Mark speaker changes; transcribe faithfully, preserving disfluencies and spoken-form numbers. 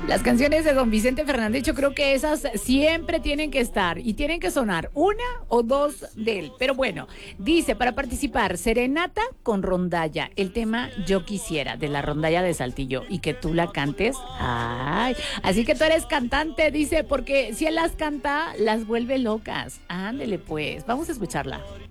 Speaker 1: Las canciones de don Vicente Fernández, yo creo que esas siempre tienen que estar y tienen que sonar una o dos de él. Pero bueno, dice, para participar, serenata con rondalla, el tema Yo Quisiera, de la rondalla de Saltillo, y que tú la cantes. Ay, así que tú eres cantante, dice, porque si él las canta, las vuelve locas. Ándele pues, vamos a escucharla.